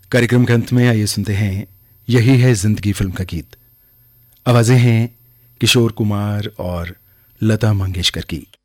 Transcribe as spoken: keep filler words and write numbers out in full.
कार्यक्रम के अंत में आइए सुनते हैं यही है जिंदगी फिल्म का गीत। आवाजें हैं किशोर कुमार और लता मंगेशकर की।